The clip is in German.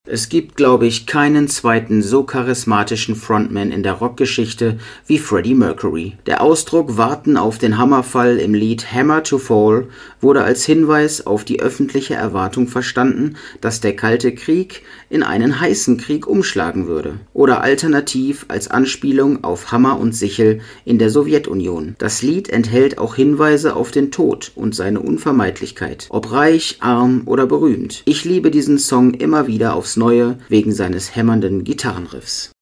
Es gibt, glaube ich, keinen zweiten so charismatischen Frontman in der Rockgeschichte wie Freddie Mercury. Der Ausdruck „Warten auf den Hammerfall“ im Lied Hammer to Fall wurde als Hinweis auf die öffentliche Erwartung verstanden, dass der Kalte Krieg in einen heißen Krieg umschlagen würde. Oder alternativ als Anspielung auf Hammer und Sichel in der Sowjetunion. Das Lied enthält auch Hinweise auf den Tod und seine Unvermeidlichkeit, ob reich, arm oder berühmt. Ich liebe diesen Song immer wieder aufs Neue wegen seines hämmernden Gitarrenriffs.